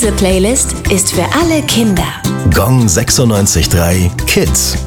Playlist ist für alle Kinder. Gong 96.3 Kids.